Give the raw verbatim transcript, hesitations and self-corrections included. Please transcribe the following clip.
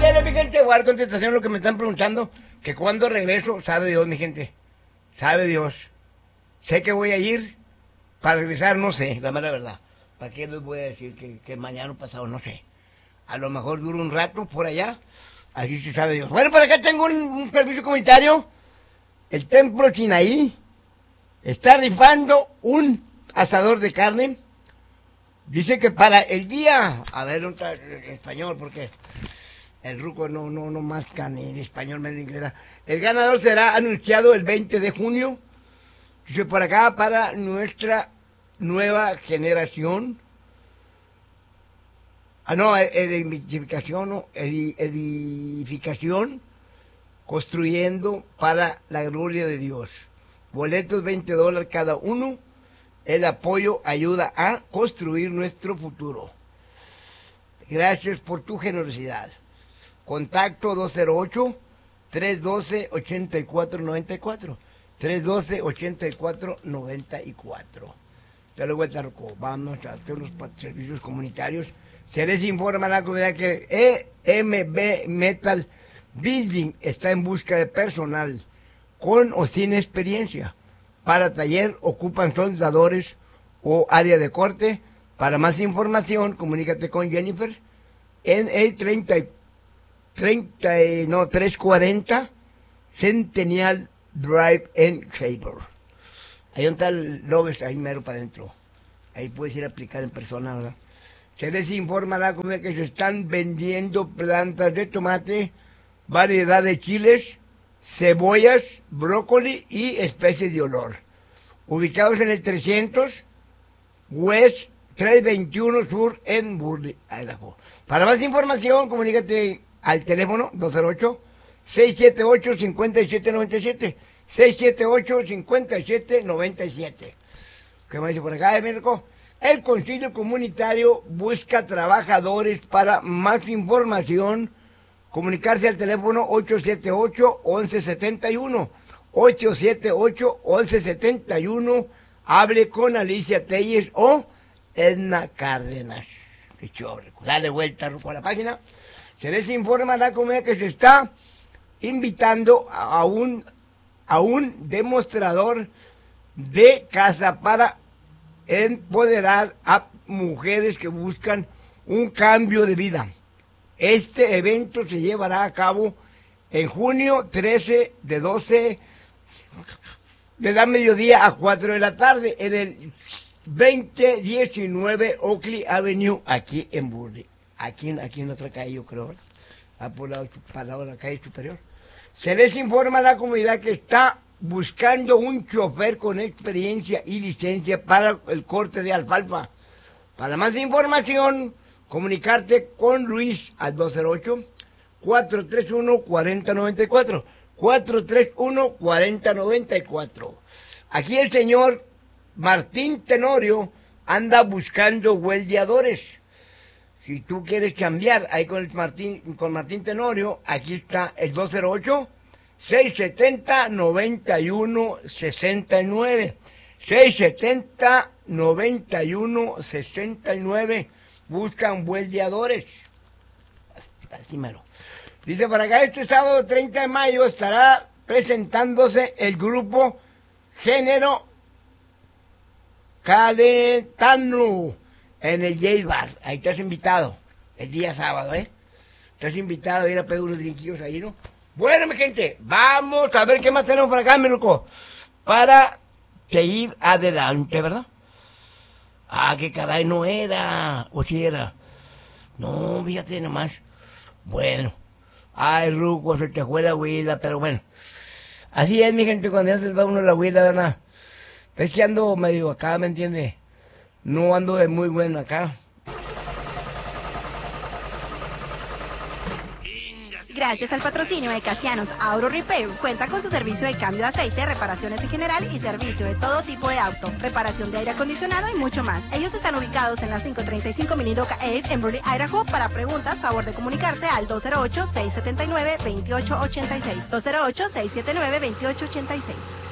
Ándale, mi gente, voy a dar contestación a lo que me están preguntando. Que cuando regreso, sabe Dios, mi gente. Sabe Dios. Sé que voy a ir. Para regresar, no sé, la mera verdad. ¿Para qué les voy a decir que, que mañana o pasado? No sé. A lo mejor dura un rato por allá. Así se sabe Dios. Bueno, por acá tengo un, un servicio comunitario. El Templo Sinaí está rifando un asador de carne. Dice que para el día... A ver, ¿dónde está en español? Porque el ruco no, no, no masca ni en español, ni en inglés. El ganador será anunciado el veinte de junio. Dice por acá, para nuestra nueva generación. Ah, no, edificación, no, edificación, construyendo para la gloria de Dios. Boletos veinte dólares cada uno. El apoyo ayuda a construir nuestro futuro. Gracias por tu generosidad. Contacto dos cero ocho, tres uno dos, ocho cuatro nueve cuatro. tres uno dos, ocho cuatro nueve cuatro. Ya luego vamos a hacer los servicios comunitarios. Se les informa a la comunidad que E M B Metal Building está en busca de personal con o sin experiencia. Para taller ocupan soldadores o área de corte. Para más información, comunícate con Jennifer en el treinta, treinta, no, trescientos cuarenta Centennial Drive en Shaver. Ahí donde está el Lobes, ahí mero para adentro. Ahí puedes ir a aplicar en persona, ¿verdad? Se les informa a la comunidad que se están vendiendo plantas de tomate, variedad de chiles, cebollas, brócoli y especies de olor. Ubicados en el trescientos West trescientos veintiuno Sur en Burley, Idaho. Para más información, comunícate al teléfono dos cero ocho, seis siete ocho, cinco siete nueve siete. seis siete ocho, cinco siete nueve siete. ¿Qué me dice por acá, Mirko? El Concilio Comunitario busca trabajadores. Para más información, comunicarse al teléfono ocho siete ocho, once setenta y uno. ocho siete ocho, once setenta y uno. Hable con Alicia Telles o Edna Cárdenas. Qué chévere. Dale vuelta a la página. Se les informa a la comunidad que se está invitando a un, a un demostrador de casa para empoderar a mujeres que buscan un cambio de vida. Este evento se llevará a cabo en junio trece, de doce de la mediodía a cuatro de la tarde en el veinte diecinueve Oakley Avenue, aquí en Burley. Aquí, aquí en otra calle, yo creo, ¿no? Por la, para lado de la calle superior. Se les informa a la comunidad que está buscando un chofer con experiencia y licencia para el corte de alfalfa. Para más información, comunicarte con Luis al dos cero ocho, cuatro tres uno, cuatro cero nueve cuatro. cuatro tres uno, cuatro cero nueve cuatro. Aquí el señor Martín Tenorio anda buscando hueldeadores. Si tú quieres cambiar ahí con el Martín, con Martín Tenorio, aquí está el dos cero ocho, seis siete cero, nueve uno seis nueve. seis siete cero, nueve uno seis nueve. Buscan hueldeadores. Así mero. Dice por acá, este sábado treinta de mayo estará presentándose el grupo Género Calentano en el J Bar. Ahí estás invitado, el día sábado, ¿eh? Estás invitado a ir a pedir unos drinquillos ahí, ¿no? Bueno, mi gente, vamos a ver qué más tenemos por acá, mi loco, para seguir adelante, ¿verdad? Ah, qué caray, no era, o si era. No, fíjate nomás. Bueno. Ay, ruco, se te fue la huila, pero bueno. Así es, mi gente, cuando ya se va uno la huila, ¿verdad? Es que ando medio acá, ¿me entiende? No ando de muy bueno acá. Gracias al patrocinio de Casianos Auto Repair, cuenta con su servicio de cambio de aceite, reparaciones en general y servicio de todo tipo de auto, reparación de aire acondicionado y mucho más. Ellos están ubicados en la quinientos treinta y cinco Minidoka Ave en Burley, Idaho. Para preguntas, favor de comunicarse al dos cero ocho, seis siete nueve, dos ocho ocho seis. dos cero ocho, seis siete nueve, dos ocho ocho seis.